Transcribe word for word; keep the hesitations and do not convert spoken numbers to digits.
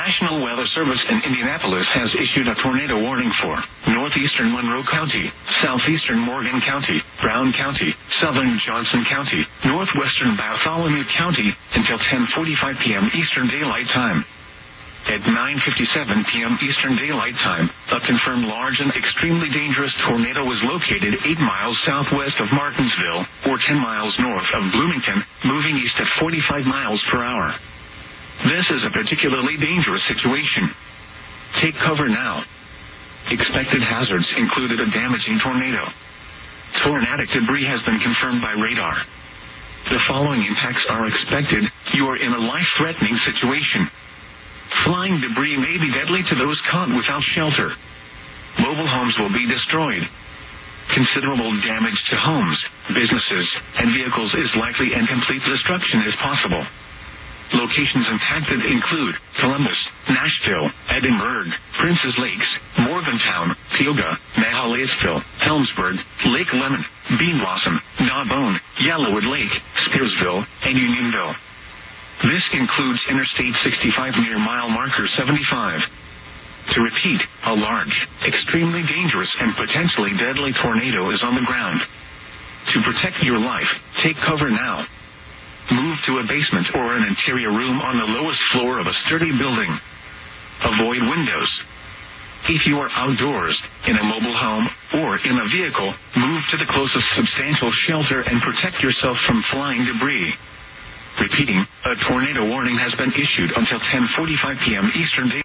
National Weather Service in Indianapolis has issued a tornado warning for northeastern Monroe County, southeastern Morgan County, Brown County, southern Johnson County, northwestern Bartholomew County until ten forty-five p.m. Eastern Daylight Time. At nine fifty-seven p.m. Eastern Daylight Time, a confirmed large and extremely dangerous tornado was located eight miles southwest of Martinsville, or ten miles north of Bloomington, moving east at forty-five miles per hour. This is a particularly dangerous situation. Take cover now. Expected hazards included a damaging tornado. Tornadic debris has been confirmed by radar. The following impacts are expected. You are in a life-threatening situation. Flying debris may be deadly to those caught without shelter. Mobile homes will be destroyed. Considerable damage to homes, businesses, and vehicles is likely, and complete destruction is possible. Locations impacted include Columbus, Nashville, Edinburgh, Princes Lakes, Morgantown, Tioga, Mahalaisville, Helmsburg, Lake Lemon, Bean Blossom, Narbonne, Yellowwood Lake, Spearsville, and Unionville. This includes Interstate sixty-five near mile marker seventy-five. To repeat, a large, extremely dangerous and potentially deadly tornado is on the ground. To protect your life, take cover now. Move to a basement or an interior room on the lowest floor of a sturdy building. Avoid windows. If you are outdoors, in a mobile home, or in a vehicle, move to the closest substantial shelter and protect yourself from flying debris. Repeating, a tornado warning has been issued until ten forty-five p.m. Eastern Daylight